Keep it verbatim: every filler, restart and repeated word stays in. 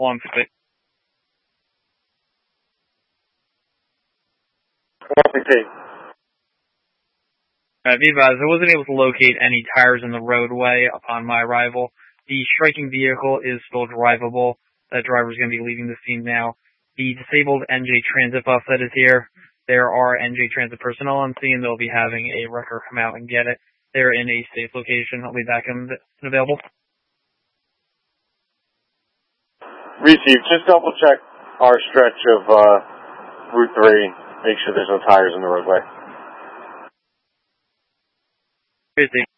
one fifty. one fifty. Uh, be advised, I wasn't able to locate any tires in the roadway upon my arrival. The striking vehicle is still drivable. That driver is going to be leaving the scene now. The disabled N J Transit bus that is here, there are N J Transit personnel on scene. They'll be having a wrecker come out and get it. They're in a safe location. I'll be back and available. Received. Just double check our stretch of uh, Route three. Make sure there's no tires in the roadway. Busy.